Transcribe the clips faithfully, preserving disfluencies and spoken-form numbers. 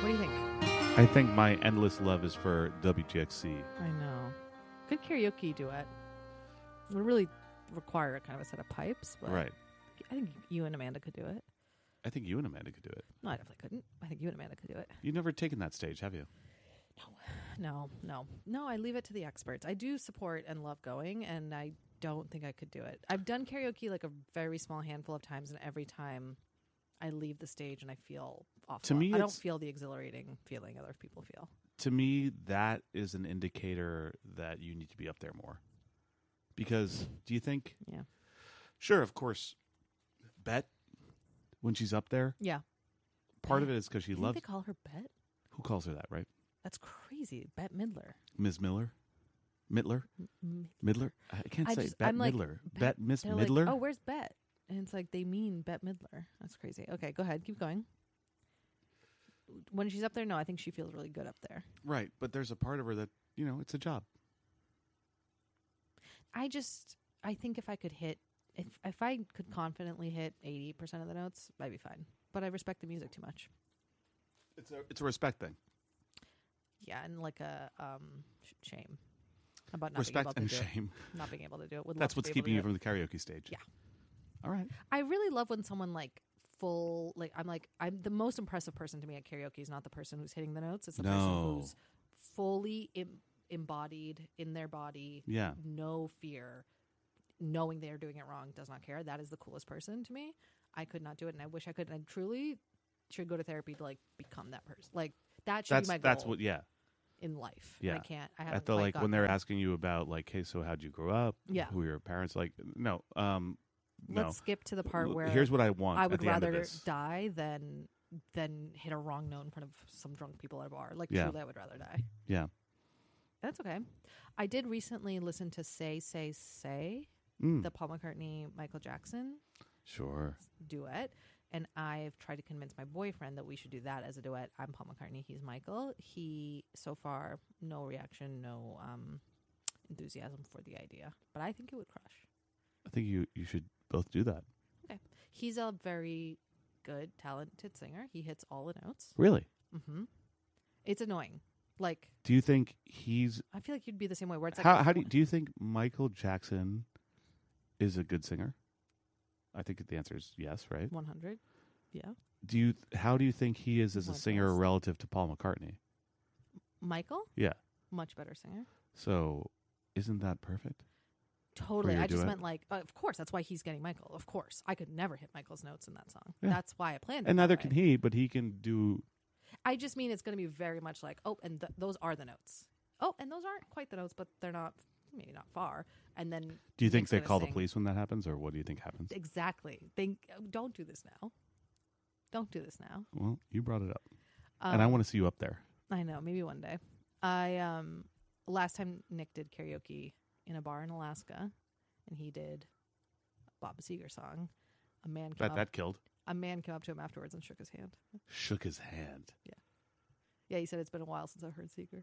What do you think? I think my endless love is for W G X C. I know. Good karaoke duet. It would really require kind of a set of pipes, but Right. I think you and Amanda could do it. I think you and Amanda could do it. No, I definitely couldn't. I think you and Amanda could do it. You've never taken that stage, have you? No, no, no. I leave it to the experts. I do support and love going, and I don't think I could do it. I've done karaoke like a very small handful of times, and every time I leave the stage and I feel awful. To me, I don't it's- feel the exhilarating feeling other people feel. To me, that is an indicator that you need to be up there more. Because do you think? Yeah. Sure, of course. Bet when she's up there. Yeah. Part of it is because she I think loves. they call her Bet. Who calls her that? Right, That's crazy. Bette Midler. Miz Miller, Midler, M- Midler. I can't I say just- Bet I'm like, Midler. Bet- Bet Miss They're Midler. like, oh, where's Bet? And it's like they mean Bette Midler. That's crazy. Okay, go ahead. Keep going. When she's up there, no, I think she feels really good up there. Right, but there's a part of her that you know it's a job. I just, I think if I could hit, if if I could confidently hit eighty percent of the notes, I'd be fine. But I respect the music too much. It's a it's a respect thing. Yeah, and like a um, sh- shame about not Respect being and able to do shame. it. Not being able to do it. Would That's love what's to be able keeping to you do from it. the karaoke stage. Yeah. All right. I really love when someone like full, like I'm like, I'm the most impressive person to me at karaoke is not the person who's hitting the notes. It's the person No. who's fully Im- embodied in their body. Yeah. No fear, knowing they're doing it wrong, does not care. That is the coolest person to me. I could not do it, and I wish I could. And I truly should go to therapy to like become that person. Like that should That's be my goal that's what. Yeah. in life. Yeah. And I can't. I haven't At the quite like got when they're there. asking you about like, hey, so how'd you grow up? Yeah. Who are your parents? Like, no. Um. No. Let's skip to the part where Here's what I want. I at would the end of rather this. die than than hit a wrong note in front of some drunk people at a bar. Like Yeah. truly, I would rather die. Yeah. That's okay. I did recently listen to "Say Say Say," Mm. the Paul McCartney Michael Jackson Sure. duet, and I've tried to convince my boyfriend that we should do that as a duet. I'm Paul McCartney, he's Michael. He so far no reaction, no um, enthusiasm for the idea, but I think it would crush. I think you you should both do that. Okay, he's a very good, talented singer. He hits all the notes. Really? Mm-hmm. It's annoying. Like Do you think he's I feel like you'd be the same way. Where it's like how how do you, do you think Michael Jackson is a good singer? I think the answer is yes, right? one hundred. Yeah. Do you how do you think he is as a One singer best. relative to Paul McCartney? Michael, Yeah. much better singer. So isn't that perfect? Totally. your I just duet? meant like, uh, of course, that's why he's getting Michael. Of course. I could never hit Michael's notes in that song. Yeah. That's why I planned it. And that neither way. can he, but he can do. I just mean it's going to be very much like, oh, and th- those are the notes. Oh, and those aren't quite the notes, but they're not, maybe not far. And then. Do you think Nick's they gonna call the sing. police when that happens, or what do you think happens? Exactly. Think, uh, don't do this now. Don't do this now. Well, you brought it up, Um, and I want to see you up there. I know, maybe one day. I um last time Nick did karaoke in a bar in Alaska, and he did a Bob Seger song. A man came Bet up, that killed. a man came up to him afterwards and shook his hand. Shook his hand. Yeah, he said it's been a while since I've heard Seeger.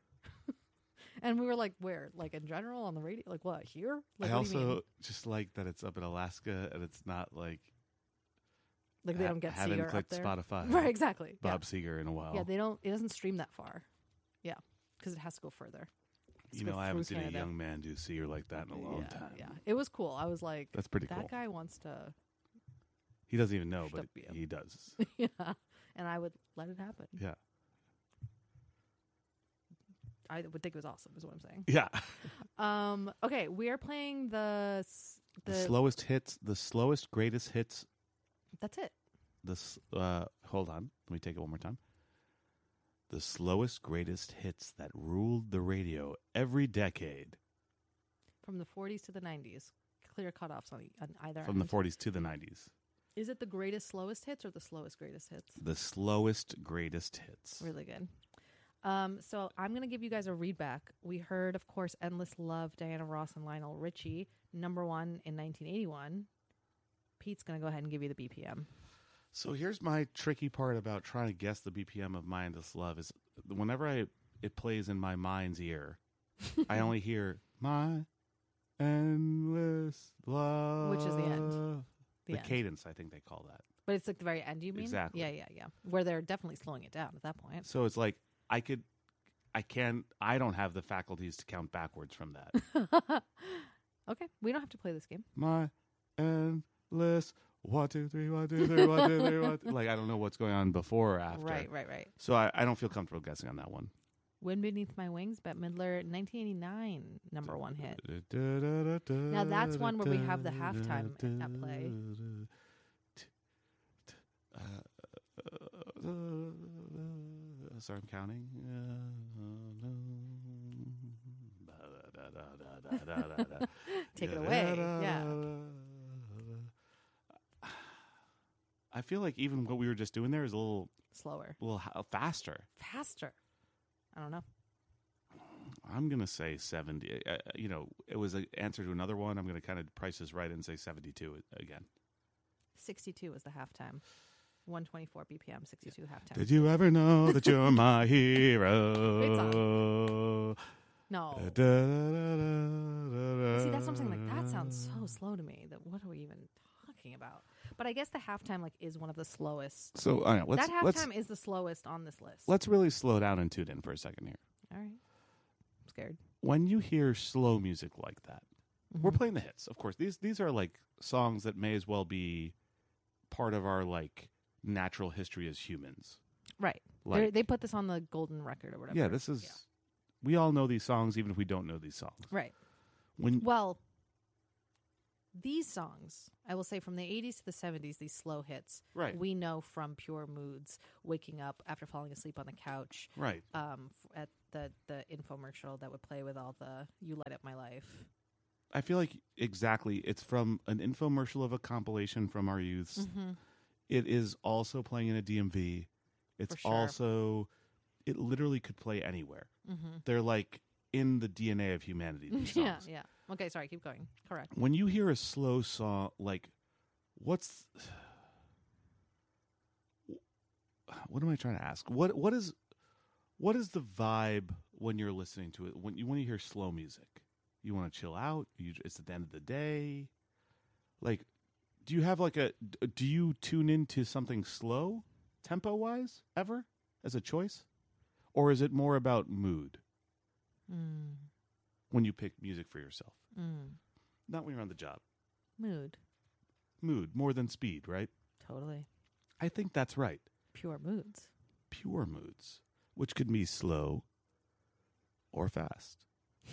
And we were like, where? Like in general on the radio? Like what? Here? Like I what do you mean? also just like that it's up in Alaska and it's not like Like they ha- don't get haven't Seeger up clicked there. Spotify. Right, exactly. Bob Seger in a while. Yeah. yeah, they don't. It doesn't stream that far. Yeah, because it has to go further. It's you go know, I haven't through seen Canada. a young man do Seger like that in a long yeah, time. Yeah, it was cool. I was like, That's pretty that cool. guy wants to. He doesn't even know, but Stuff you. he does. Yeah, and I would let it happen. Yeah. I would think it was awesome. Is what I'm saying. Yeah. Um. Okay, we are playing the s- The, the. slowest hits, the slowest greatest hits. That's it. The s- uh, hold on, let me take it one more time. The slowest greatest hits that ruled the radio every decade, From the forties to the nineties. Clear cutoffs on, e- on either. from the end. forties to the nineties. Is it the greatest slowest hits or the slowest greatest hits? The slowest greatest hits. Really good. Um, so I'm going to give you guys a read back. We heard, of course, Endless Love, Diana Ross and Lionel Richie, number one in nineteen eighty-one. Pete's going to go ahead and give you the B P M. So here's my tricky part about trying to guess the B P M of My Endless Love is whenever I it plays in my mind's ear, I only hear My Endless Love. Which is the end. The, The end. cadence, I think they call that. But it's like the very end, you mean? Exactly. Yeah, yeah, yeah. Where they're definitely slowing it down at that point. So it's like I could, I can, I don't have the faculties to count backwards from that. Okay, we don't have to play this game. My endless one, two, three, one, two, three, one, two, three, one. Two. Like I don't know what's going on before or after. Right, right, right. So I, I don't feel comfortable guessing on that one. Wind Beneath My Wings, Bette Midler, nineteen eighty-nine, number one hit. Now that's one where we have the halftime at play. Uh, sorry, I'm counting. Take it away. Yeah. I feel like even what we were just doing there is a little slower, a little ha- faster. Faster. I don't know. I'm gonna say seventy. Uh, you know, it was an answer to another one. I'm gonna kind of price this right and say seventy-two again. sixty-two was the halftime. one twenty-four B P M, sixty-two halftime. Did you ever know that you're my hero? Great song. No. See, that's something like that sounds so slow to me. That what are we even talking about? But I guess the halftime like is one of the slowest. So I know, let's, that let's, halftime is the slowest on this list. Let's really slow down and tune in for a second here. All right. I'm scared. When you hear slow music like that, Mm-hmm. we're playing the hits, of course. These these are like songs that may as well be part of our like natural history as humans. Right. Like, They're, they put this on the golden record or whatever. yeah, this is. Yeah. We all know these songs, even if we don't know these songs. Right. When Well, these songs, I will say from the eighties to the seventies, these slow hits, right, we know from Pure Moods, waking up after falling asleep on the couch, right, um, f- at the, the infomercial that would play with all the "You Light Up My Life." I feel like exactly. It's from an infomercial of a compilation from our youths. Mm-hmm. It is also playing in a D M V. It's For sure. also, it literally could play anywhere. Mm-hmm. They're like in the D N A of humanity. These songs. Yeah, yeah. Okay, sorry, keep going. Correct. When you hear a slow song, like, what's, what am I trying to ask? What what is, what is the vibe when you're listening to it? When you when you hear slow music, you want to chill out. You, it's at the end of the day. Like, do you have like a? Do you tune into something slow, tempo wise, ever as a choice, or is it more about mood Mm. when you pick music for yourself? Mm. Not when you're on the job. Mood. Mood more than speed, right? Totally. I think that's right. Pure moods. Pure moods, which could be slow or fast.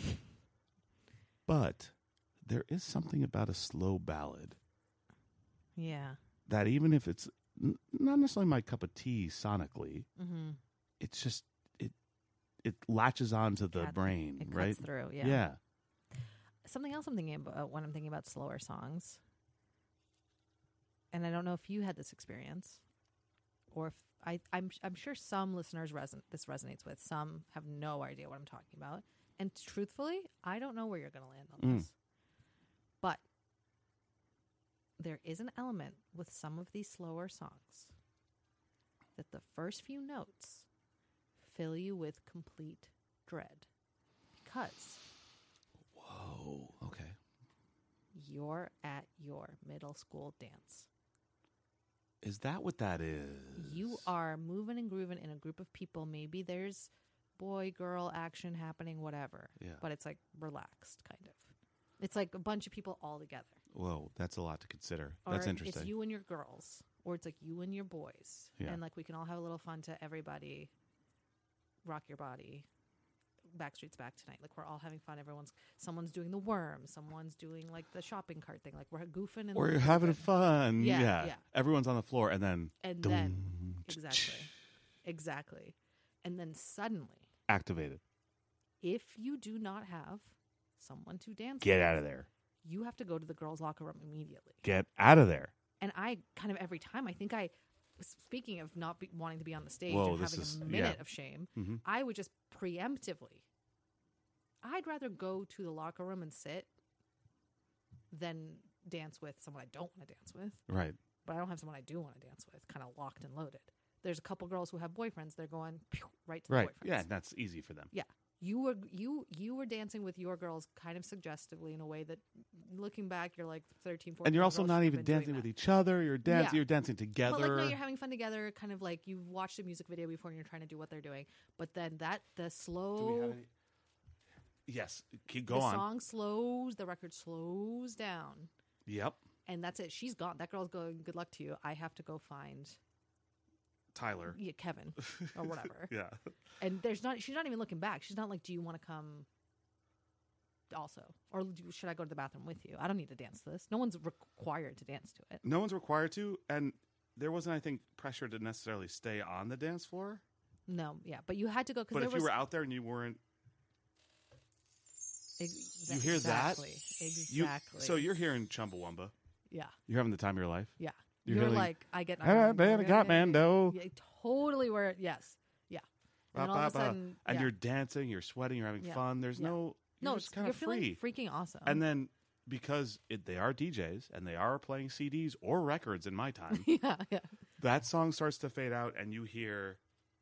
But there is something about a slow ballad Yeah. that even if it's n- not necessarily my cup of tea sonically, Mm-hmm. it's just it it latches onto the Cat- brain, It cuts right? through. Yeah. yeah. Something else I'm thinking about when I'm thinking about slower songs, and I don't know if you had this experience, or if I, I'm, I'm sure some listeners reson- this resonates with. Some have no idea what I'm talking about, and truthfully, I don't know where you're going to land on Mm. this. But there is an element with some of these slower songs that the first few notes fill you with complete dread, because Whoa. Okay. you're at your middle school dance. Is that what that is? You are moving and grooving in a group of people. Maybe there's boy, girl action happening, whatever. Yeah. But it's like relaxed, kind of. It's like a bunch of people all together. Whoa, that's a lot to consider. Or That's interesting. it's you and your girls. Or it's like you and your boys. Yeah. And like we can all have a little fun to everybody. Rock your body. Backstreet's Back tonight. Like we're all having fun. Everyone's someone's doing the worm. Someone's doing like the shopping cart thing. Like we're goofing and Or you're like, having goofing. fun. Yeah, yeah. yeah. Everyone's on the floor, and then And dum, then exactly, exactly, and then suddenly, activated. if you do not have someone to dance, Get with, out of there. you have to go to the girls' locker room immediately. Get out of there. And I kind of every time I think I, speaking of not be, wanting to be on the stage Whoa, and this having is- a minute yeah. of shame, Mm-hmm. I would just preemptively. I'd rather go to the locker room and sit than dance with someone I don't want to dance with. Right. But I don't have someone I do want to dance with, kind of locked and loaded. There's a couple girls who have boyfriends. They're going pew, right to Right. the boyfriends. Yeah, that's easy for them. Yeah. You were you you were dancing with your girls kind of suggestively in a way that, looking back, you're like thirteen, fourteen. And you're also girls not should have even been doing dancing with that. each other. You're dancing. Yeah. You're dancing together. But like, no, you're having fun together. Kind of like you've watched a music video before and you're trying to do what they're doing. But then that the Do we slow, have any? Yes. Keep go the on. song slows, the record slows down, Yep. and that's it. She's gone. That girl's going. Good luck to you. I have to go find Tyler. yeah, Kevin or whatever. Yeah. And there's not. She's not even looking back. She's not like, do you want to come? Also, or do, should I go to the bathroom with you? I don't need to dance this. No one's required to dance to it. No one's required to, and there wasn't, I think, pressure to necessarily stay on the dance floor. No, yeah, but you had to go because But there if was. you were out there and you weren't, Ex- you hear that? exactly, you, exactly. so you're hearing Chumbawamba. yeah, You're having the time of your life. yeah. You're You're, hearing, like, I get. "Ah, I'm- man, I got yeah, Mando." Yeah, totally. Where yes, yeah. And then all of a Ba, ba, ba. sudden, And yeah. you're dancing, you're sweating, you're having Yeah. fun. There's Yeah. no, you're no, just it's- kind you're of free. feeling freaking awesome. And then because it, they are D Js and they are playing C Ds or records in my time, yeah, yeah. that song starts to fade out and you hear,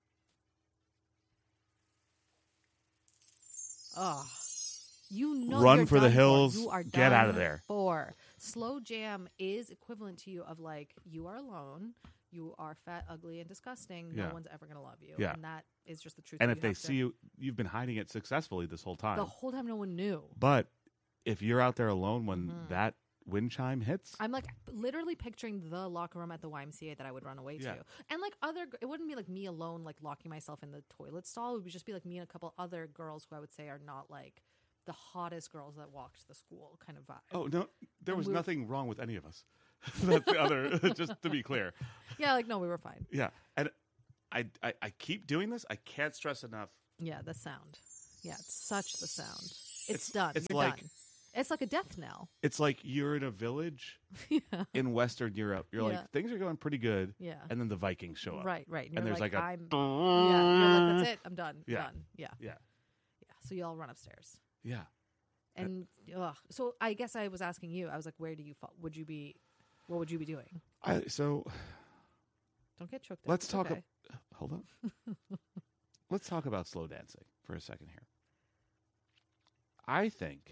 Oh, you know, Run you're for the done hills, You are get out of done there. For slow jam is equivalent to you of like, you are alone. You are fat, ugly, and disgusting. Yeah. No one's ever going to love you. Yeah. And that is just the truth. and that if they have to- see you, you've been hiding it successfully this whole time. the whole time, no one knew. But if you're out there alone when Mhm. that wind chime hits, I'm like literally picturing the locker room at the Y M C A that I would run away Yeah. to. And like other, it wouldn't be like me alone, like locking myself in the toilet stall. It would just be like me and a couple other girls who I would say are not like the hottest girls that walked the school kind of vibe. oh no, there And was we were- nothing wrong with any of us. That's the other, just to be clear. Yeah, like no, we were fine. Yeah, and I, I I keep doing this. I can't stress enough. Yeah, the sound. Yeah, it's such the sound. It's, It's- done. it's You're like- done. It's like a death knell. It's like you're in a village yeah. in Western Europe. You're Yeah. like things are going pretty good, Yeah. and then the Vikings show up. Right, right. And you're there's like, a I'm yeah, you're like, that's it. I'm done. Yeah. Done. Yeah. Yeah, Yeah. So you all run upstairs. yeah. And ugh. So I guess I was asking you. I was like, where do you fall? Would you be? What would you be doing? I, so Don't get choked up. let's It's talk. okay. ab- hold on. Let's talk about slow dancing for a second here. I think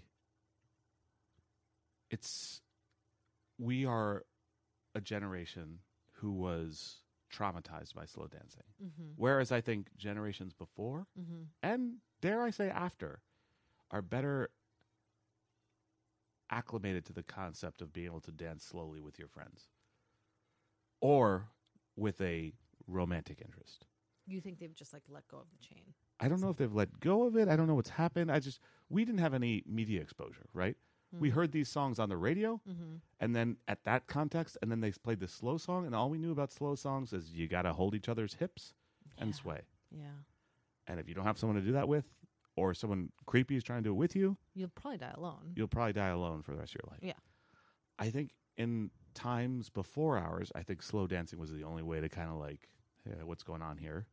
it's we are a generation who was traumatized by slow dancing, Mm-hmm. whereas I think generations before Mm-hmm. and dare I say after are better acclimated to the concept of being able to dance slowly with your friends or with a romantic interest. You think they've just like let go of the chain? I don't know if they've let go of it. I don't know what's happened. I just we didn't have any media exposure, right? We heard these songs on the radio, Mm-hmm. and then at that context, and then they played the slow song, and all we knew about slow songs is you got to hold each other's hips and Yeah. sway. Yeah. And if you don't have someone to do that with, or someone creepy is trying to do it with you, You'll probably die alone. you'll probably die alone for the rest of your life. Yeah. I think in times before ours, I think slow dancing was the only way to kind of like, hey, what's going on here?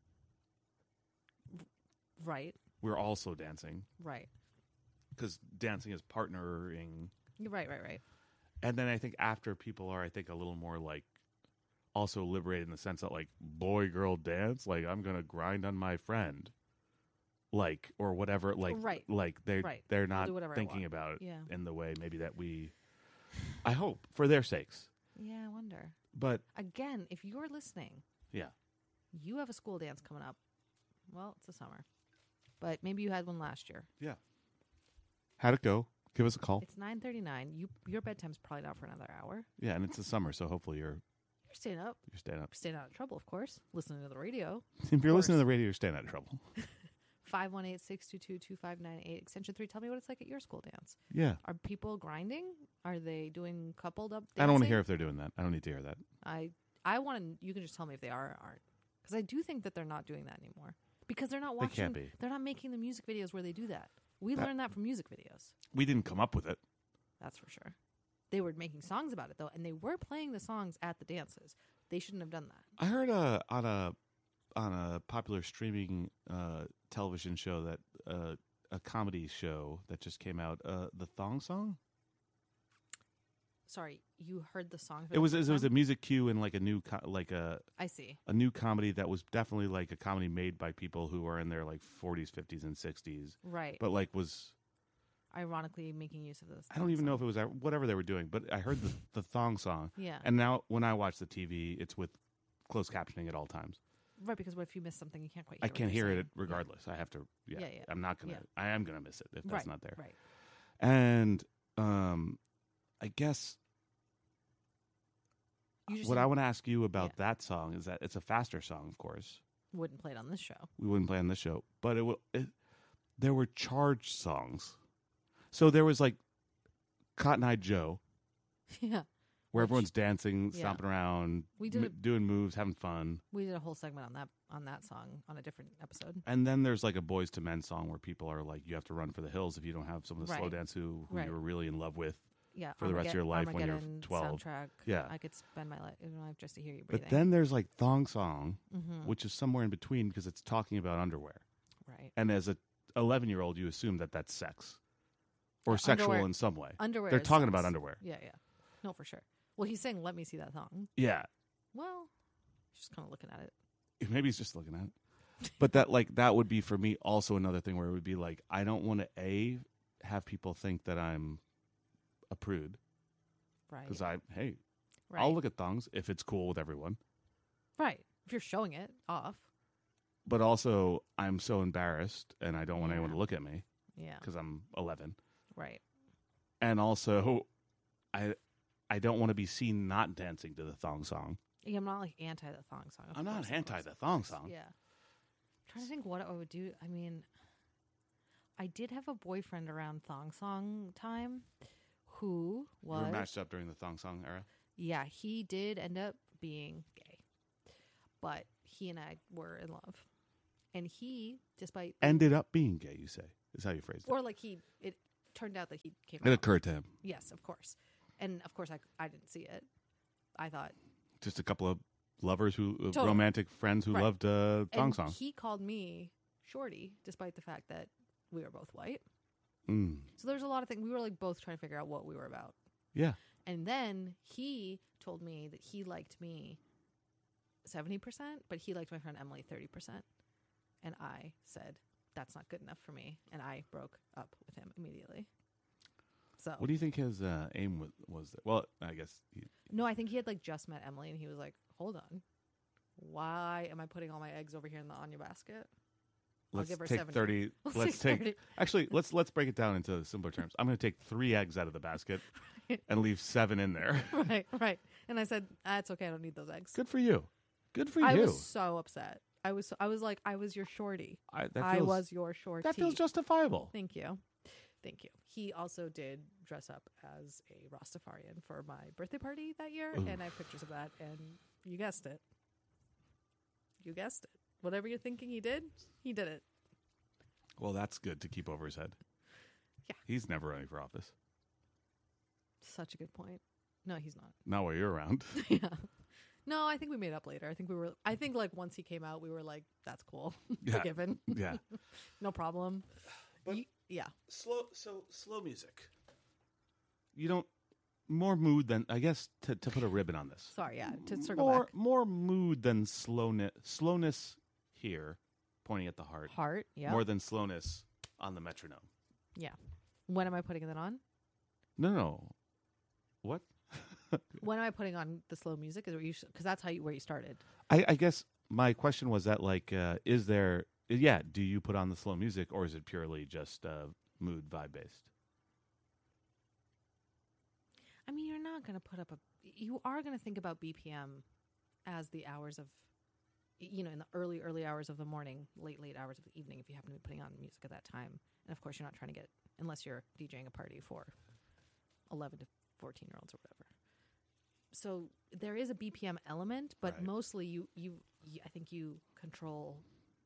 Right. We're all slow dancing Right. because dancing is partnering. You're right. Right. Right. And then I think after people are, I think, a little more like also liberated in the sense that like boy girl dance, like I'm going to grind on my friend. Like, or whatever, like, Right. like they're, Right. they're I'll not do whatever I thinking want. about it Yeah. in the way maybe that we, I hope, for their sakes. Yeah. I wonder. But Again, if you're listening, yeah, you have a school dance coming up. Well, it's the summer, but maybe you had one last year. yeah. How'd it go? Give us a call. It's nine thirty nine. You your bedtime's probably not for another hour. Yeah, and it's the summer, so hopefully you're You're staying up, you're staying up. staying out of trouble, of course. Listening to the radio. If you're listening to course. the radio, you're staying out of trouble. Five one eight six two two two five nine eight extension three. Tell me what it's like at your school dance. Yeah, Are people grinding? Are they doing coupled up? I don't want to dancing? hear if they're doing that. I don't need to hear that. I I want to. You can just tell me if they are or aren't, because I do think that they're not doing that anymore. Because they're not They watching. can't be. They're not making the music videos where they do that. We That- learned that from music videos. We didn't come up with it. That's for sure. They were making songs about it though, and they were playing the songs at the dances. They shouldn't have done that. I heard uh, on a on a popular streaming uh, television show that uh, a comedy show that just came out, uh, the Thong Song. sorry, you heard the song. For It the was first it was a time? music cue and like a new co- like a I see. a new comedy that was definitely like a comedy made by people who are in their like forties, fifties, and sixties, Right. but like was Ironically making use of this. I don't even know if it was whatever they were doing, but I heard the, the thong song, Yeah. and now when I watch the T V, it's with closed captioning at all times. Right, because what if you miss something, you can't quite hear I what can't they're hear saying. it regardless. I have to. Yeah, Yeah, yeah. I'm not gonna. Yeah. I am gonna miss it if that's Right, not there. Right. And um, I guess You just what I want to ask you about Yeah. that song is that it's a faster song, of course. wouldn't play it on this show. We wouldn't play on this show, but it, will- it there were charged songs. So there was like Cotton Eye Joe, Yeah. where Which- everyone's dancing, yeah. stomping around, We did m- a- doing moves, having fun. We did a whole segment on that on that song on a different episode. And then there's like a Boys to Men song where people are like, you have to run for the hills if you don't have someone to slow Right. dance who, who Right. you were really in love with. Yeah. For the rest of your life when you're Armageddon twelve. Soundtrack. Yeah. I could spend my life, my life just to hear you breathing. But then there's like Thong Song, Mhm. which is somewhere in between because it's talking about underwear. Right. And as a eleven year old, you assume that that's sex or Yeah, sexual underwear- in some way. Underwear. They're is talking sex. about underwear. Yeah, yeah. No, for sure. Well, he's saying, "Let me see that thong." Yeah. Well, just kind of looking at it. Maybe he's just looking at it. But that like that would be for me also another thing where it would be like I don't want to a have people think that I'm a prude Right. because I hey right. I'll look at thongs if it's cool with everyone. Right. If you're showing it off. But also I'm so embarrassed and I don't want anyone Yeah. to look at me Yeah. because I'm eleven. Right. And also I I don't want to be seen not dancing to the thong song. Yeah, I'm not like anti the thong song. Of I'm not course, of anti course, the of thong course. song. Yeah. trying to think what I would do. I mean, I did have a boyfriend around thong song time who You was were matched up during the thong song era. yeah, he did end up being gay. But he and I were in love. And he, despite Ended up being gay, you say, is how you phrased it. or like he it turned out that he came It out. occurred to him. Yes, of course. And of course I I didn't see it. I thought Just a couple of lovers who, uh, Totally. romantic friends who Right. loved uh, thong and song. he called me shorty despite the fact that we were both white. Mm. So there's a lot of things we were like both trying to figure out what we were about. Yeah. And then he told me that he liked me seventy percent, but he liked my friend Emily thirty percent. And I said, that's not good enough for me. And I broke up with him immediately. So, What do you think his uh, aim was, was there? Well, I guess he, no, I think he had like just met Emily and he was like, hold on. Why am I putting all my eggs over here in the Anya basket? I'll let's give her take seventy. thirty. Let's let's take take thirty. actually let's let's break it down into simpler terms. I'm going to take three eggs out of the basket and leave seven in there. Right, right. And I said, ah, it's okay. I don't need those eggs. Good for you. Good for I you. was so upset. I was, I was like, I was your shorty. I, that I feels, was your shorty. that feels justifiable. Thank you. Thank you. He also did dress up as a Rastafarian for my birthday party that year, Oof. and I have pictures of that, and you guessed it. You guessed it. Whatever you're thinking he did, he did it. Well, that's good to keep over his head. Yeah. He's never running for office. Such a good point. No, he's not. Not while you're around. Yeah. No, I think we made up later. I think we were, I think like once he came out, we were like, that's cool. Yeah. Forgiven. Yeah. No problem. But- You- yeah. Slow, so slow music. You don't more mood than I guess to, to put a ribbon on this. Sorry, yeah. To circle more back. more mood than slowness. Slowness here, pointing at the heart. Heart. Yeah. More than slowness on the metronome. When am I putting that on? No, no. What? When am I putting on the slow music? Is you because that's how you where you started. I, I guess my question was that like, uh, is there? Yeah, do you put on the slow music or is it purely just uh, mood vibe based? I mean, you're not going to put up a. You are going to think about B P M as the hours of, you know, in the early, early hours of the morning, late, late hours of the evening, if you happen to be putting on music at that time. And of course, you're not trying to get, unless you're DJing a party for eleven to fourteen year olds or whatever. So there is a B P M element, but Right. mostly you, you, you, I think you control,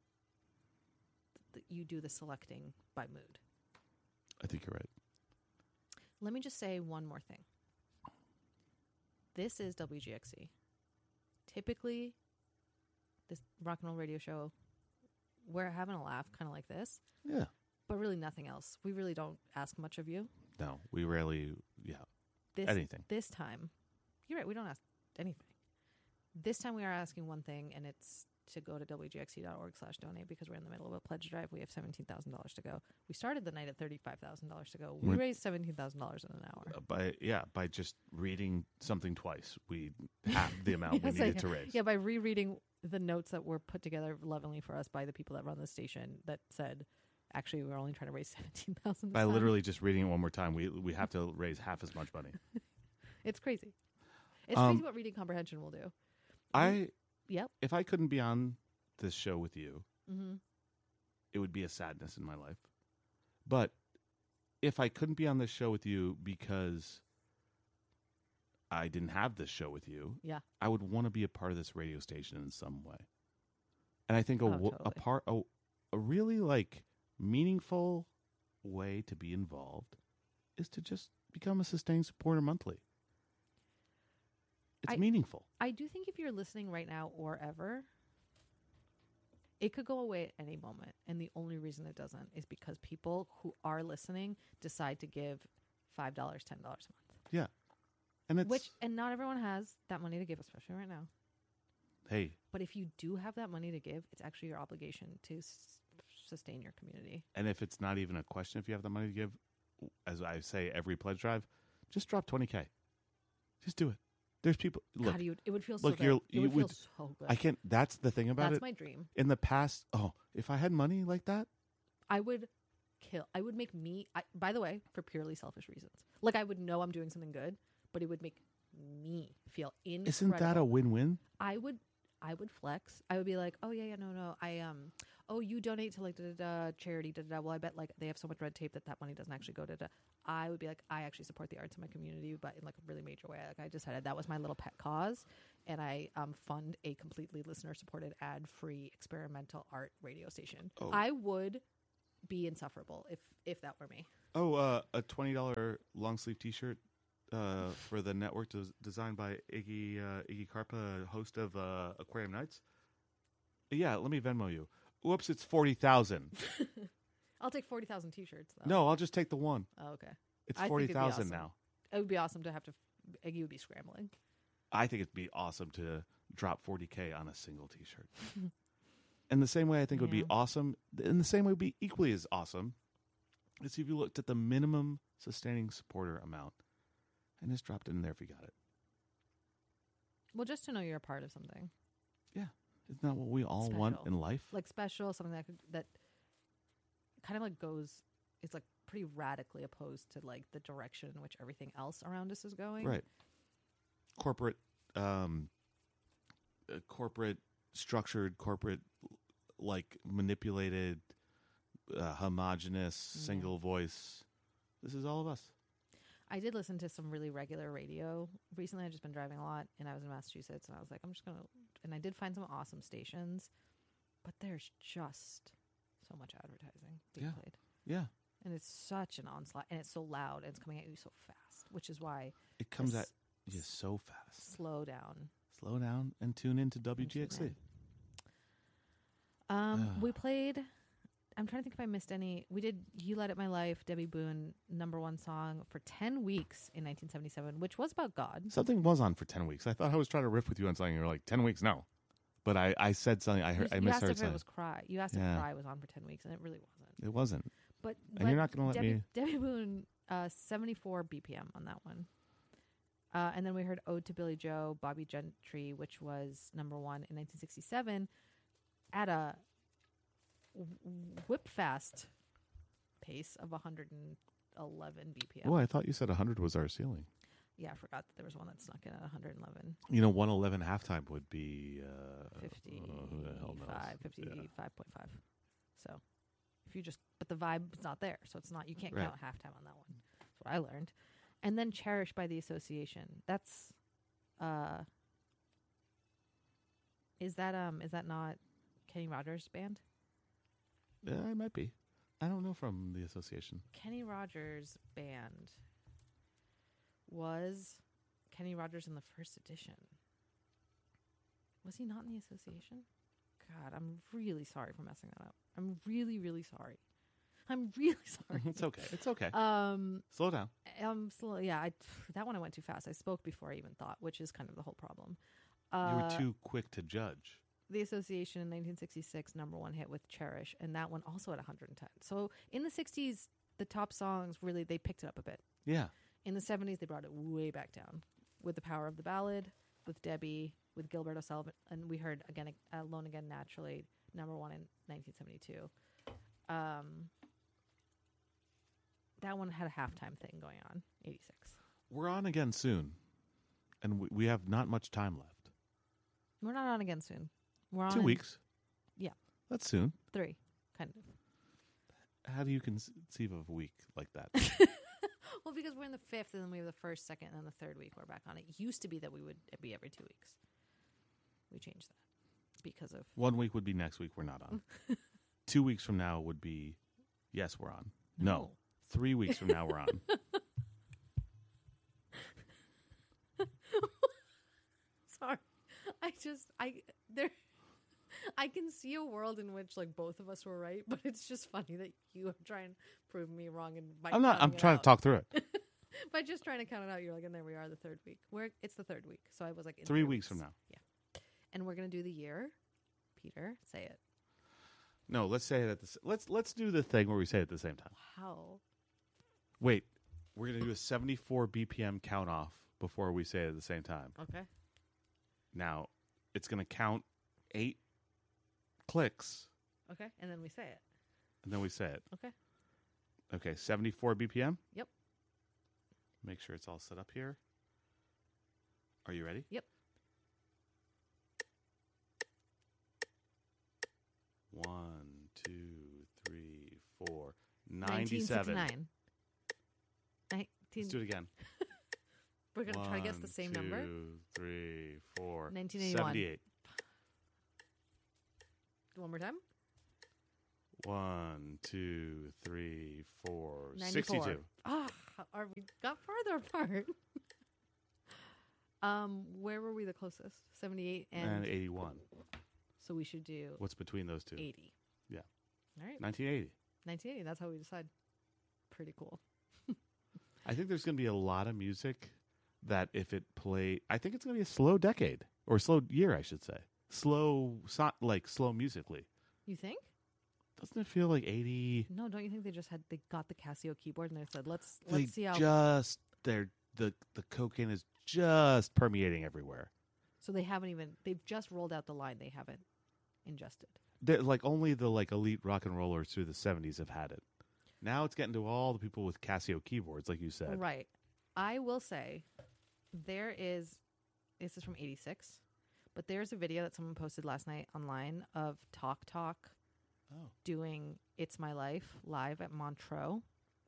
the, you do the selecting by mood. I think you're right. Let me just say one more thing. This is W G X C. Typically, this rock and roll radio show, we're having a laugh kind of like this, Yeah. but really nothing else. We really don't ask much of you. No, we rarely. Yeah. this anything. this time, you're right. We don't ask anything. This time we are asking one thing, and it's to go to w g x c dot org slash donate because we're in the middle of a pledge drive. We have seventeen thousand dollars to go. We started the night at thirty-five thousand dollars to go. We We're- raised seventeen thousand dollars in an hour. Uh, by yeah, by just reading something twice, we half the amount we Yes, needed I- to raise. Yeah, by rereading the notes that were put together lovingly for us by the people that run the station that said, actually, we're only trying to raise seventeen thousand By literally just reading it one more time, we we have to raise half as much money. It's crazy. It's Um, crazy what reading comprehension will do. I Yep. if I couldn't be on this show with you, Mm-hmm. it would be a sadness in my life. But if I couldn't be on this show with you because I didn't have this show with you, Yeah. I would want to be a part of this radio station in some way. And I think a, Oh, wo- a totally. part a, a really like meaningful way to be involved is to just become a sustained supporter monthly. It's I- meaningful. I do think if you're listening right now or ever, it could go away at any moment. And the only reason it doesn't is because people who are listening decide to give five dollars, ten dollars a month. And it's Which, and not everyone has that money to give, especially right now. hey, But if you do have that money to give, it's actually your obligation to s- sustain your community. and if it's not even a question if you have the money to give, as I say every pledge drive, just drop twenty K. Just do it. There's people look, God, you, it would feel so look, good. you're- It you would feel would- so good. I can't that's the thing about That's it. my dream. In the past, oh, if I had money like that, I would kill. I would make me. I, by the way, for purely selfish reasons. Like I would know I'm doing something good, but it would make me feel incredible. isn't that a win-win? I would. I would flex. I would be like, oh yeah, yeah, no, no. I um, oh you donate to like da da da charity da da da. Well, I bet like they have so much red tape that that money doesn't actually go to da. I would be like, I actually support the arts in my community, but in like a really major way. Like I decided that was my little pet cause, and I um fund a completely listener-supported, ad-free experimental art radio station. Oh. I would be insufferable if if that were me. Oh, uh, a twenty dollar long sleeve T-shirt uh, for the network, des- designed by Iggy uh, Iggy Carpa, host of uh, Aquarium Nights. Yeah, let me Venmo you. Whoops, it's forty thousand. I'll take forty thousand T-shirts though. No, I'll just take the one. Oh, okay. It's I think forty it'd be thousand awesome. now. It would be awesome to have to. Iggy would be scrambling. I think it'd be awesome to drop forty K on a single T-shirt. And the same way I think it would be Yeah. awesome, in the same way it would be equally as awesome, is if you looked at the minimum sustaining supporter amount and just dropped it in there if you got it. Well, just to know you're a part of something Isn't that what we all want Special. in life? like special, something that could, that kind of like goes. It's like pretty radically opposed to like the direction in which everything else around us is going. Right. Corporate, um, uh, corporate structured, corporate, like manipulated, uh, homogenous, Yeah. single voice. This is all of us. I did listen to some really regular radio recently. I've just been driving a lot, and I was in Massachusetts, and I was like, I'm just gonna. And I did find some awesome stations, but there's just so much advertising being Yeah. played, Yeah. and it's such an onslaught, and it's so loud, and it's coming at you so fast, which is why It comes this at you so fast. slow down. Slow down and tune into W And G X C. tune Um, Ugh. we played. I'm trying to think if I missed any. We did "You Light Up My Life," Debbie Boone, number one song for ten weeks in nineteen seventy-seven, which was about God. Something was on for ten weeks. I thought I was trying to riff with you on something. You were like, ten weeks? No. But I, I said something. I heard. you, I you asked misheard if it something. was "Cry." You asked Yeah. if "Cry" was on for ten weeks, and it really wasn't. It wasn't. But, And but you're not gonna let Debbie, me- Debbie Boone, uh, seventy-four B P M on that one. Uh, and then we heard "Ode to Billy Joe," Bobby Gentry, which was number one in nineteen sixty-seven, at a w- whip fast pace of one hundred eleven B P M. Oh, I thought you said one hundred was our ceiling. Yeah, I forgot that there was one that snuck in at one hundred eleven. You know, one eleven halftime would be uh, fifty-five, uh, who the hell knows? fifty-five point five. So if you just, but the vibe's not there. So it's not, you can't Right. count halftime on that one. That's what I learned. And then Cherish by the Association. That's, uh, is that, um, is that not Kenny Rogers' band? Yeah, it might be. I don't know from the association. Kenny Rogers' band was Kenny Rogers in the first edition. Was he not in the association? God, I'm really sorry for messing that up. I'm really, really sorry. I'm really sorry. It's okay. It's okay. Um, Slow down. um, slow, yeah, I, that one I went too fast. I spoke before I even thought, which is kind of the whole problem. You Uh, were too quick to judge. The Association in nineteen sixty-six, number one hit with Cherish, and that one also at one hundred ten. So in the sixties, the top songs really, they picked it up a bit. Yeah. In the seventies, they brought it way back down with The Power of the Ballad, with Debbie, with Gilbert O'Sullivan, and we heard again, Alone Again Naturally, number one in nineteen seventy-two. Um, that one had a halftime thing going on, eighty-six. We're on again soon, and we, we have not much time left. We're not on again soon. We're on Two in weeks. Yeah. That's soon. Three, kind of. How do you conceive of a week like that? Well, because we're in the fifth, and then we have the first, second, and then the third week we're back on. It used to be that we would be every two weeks. We changed that because of... One week would be next week we're not on. Two weeks from now would be, yes, we're on. No. No. Three weeks from now we're on. Sorry. I just... I there. I can see a world in which like both of us were right, but it's just funny that you are trying to prove me wrong. And by I'm not. I'm counting it trying out. to talk through it. By just trying to count it out, you're like, and there we are, the third week. We're it's the third week, so I was like, in Three weeks from now. Yeah, and we're gonna do the year. Peter, say it. No, let's say it at the. s- Let's let's do the thing where we say it at the same time. How? Wait, we're gonna do a seventy-four B P M count off before we say it at the same time. Okay. Now, it's gonna count eight clicks, Okay, and then we say it. and then we say it. Okay. Okay, seventy-four B P M. Yep. Make sure it's all set up here. Are you ready? Yep. One, two, three, four, nineteen ninety-seven. sixty-nine. Let's nineteen do it again. We're gonna try to guess the One, same two, number. three, four. nineteen eighty-one. seventy-eight. One more time. One, two, three, four. ninety-four. sixty-two. Ah, are we got farther apart? um, where were we the closest? seventy-eight and, And eighty-one. so we should do What's between those two? eighty. Yeah. All right. nineteen eighty. nineteen eighty. That's how we decide. Pretty cool. I think there's going to be a lot of music that if it play, I think it's going to be a slow decade or slow year, I should say. Slow, so, like slow musically. You think? Doesn't it feel like eighty? No, don't you think they just had they got the Casio keyboard and they said let's They let's see how just they're the the cocaine is just permeating everywhere. so they haven't even they've just rolled out the line they haven't ingested. They're, like only the like elite rock and rollers through the seventies have had it. Now it's getting to all the people with Casio keyboards, like you said. Right. I will say there is this is from eighty-six, but there's a video that someone posted last night online of Talk Talk Oh, doing It's My Life live at Montreux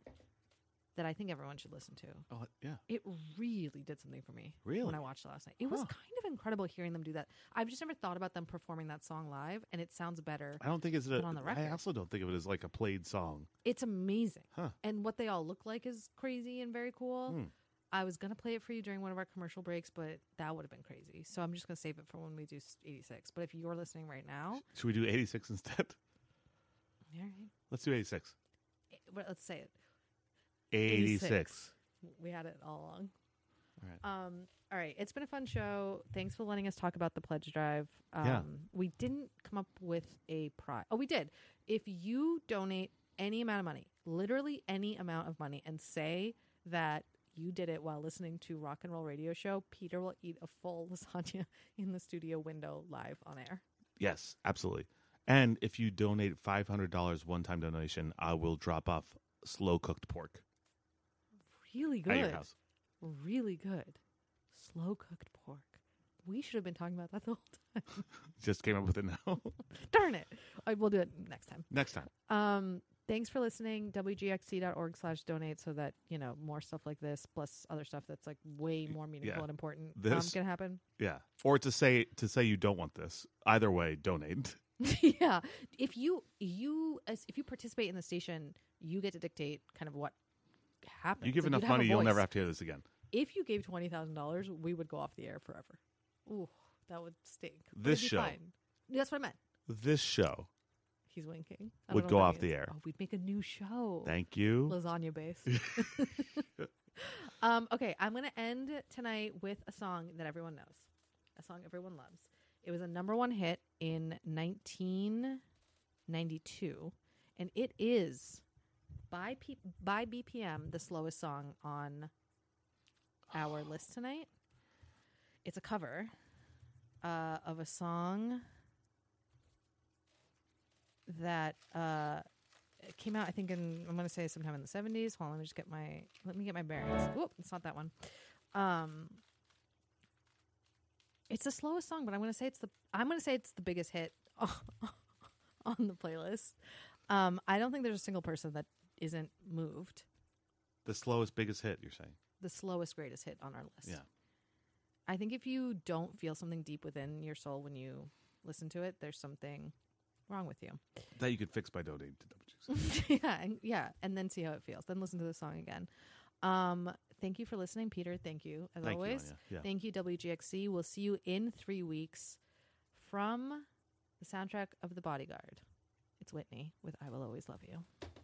that I think everyone should listen to. oh yeah. It really did something for me. Really? When I watched it last night. It was Huh. kind of incredible hearing them do that. I've just never thought about them performing that song live, and it sounds better. I don't think it's a, Put on the I record. also don't think of it as like a played song. It's amazing. Huh. And what they all look like is crazy and very cool. Hmm. I was going to play it for you during one of our commercial breaks, but that would have been crazy. So I'm just going to save it for when we do eighty-six. But if you're listening right now, Should we do eighty-six instead? all right, Let's do eighty-six. eh, well, let's say it. eighty-six. We had it all along. All right. Um, all right. It's been a fun show. Thanks for letting us talk about the pledge drive. Um, Yeah. We didn't come up with a prize. Oh, we did. If you donate any amount of money, literally any amount of money, and say that you did it while listening to Rock and Roll Radio Show, Peter will eat a full lasagna in the studio window live on air. Yes, absolutely. And if you donate five hundred dollars one-time donation, I will drop off slow-cooked pork Really at your good. house. Really good. Slow cooked pork. We should have been talking about that the whole time. Just came up with it now. Darn it. I, we'll do it next time. Next time. Um, thanks for listening. W G X C dot org slash donate so that, you know, more stuff like this plus other stuff that's like way more meaningful Yeah. and important um, This- can happen. Yeah. Or to say to say you don't want this. Either way, donate. Yeah. If you you as if you participate in the station, you get to dictate kind of what happens. You give Like, enough you'd have a money, you'll voice. never have to hear this again. If you gave twenty thousand dollars, we would go off the air forever. Ooh, that would stink. But This it'd be show. fine. That's what I meant. This show He's winking. I would don't know go what off that the means. air. Oh, we'd make a new show. Thank you. Lasagna base. um, okay, I'm going to end tonight with a song that everyone knows, a song everyone loves. It was a number one hit in nineteen ninety-two, and it is by P- by B P M the slowest song on our list tonight. It's a cover uh, of a song that uh, came out, I think, in I'm going to say sometime in the seventies. Hold on, let me just get my let me get my bearings. Whoop, it's not that one. Um, it's the slowest song, but I'm going to say it's the I'm going to say it's the biggest hit on the playlist. Um, I don't think there's a single person that isn't moved. The slowest, biggest hit, you're saying? The slowest, greatest hit on our list. Yeah. I think if you don't feel something deep within your soul when you listen to it, there's something wrong with you. That you could fix by donating to Double Juice. yeah, and, yeah, and then see how it feels. Then listen to the song again. Um, thank you for listening, Peter. Thank you, as Thank you, always. Anya. Yeah. Thank you, W G X C. We'll see you in three weeks from the soundtrack of The Bodyguard. It's Whitney with I Will Always Love You.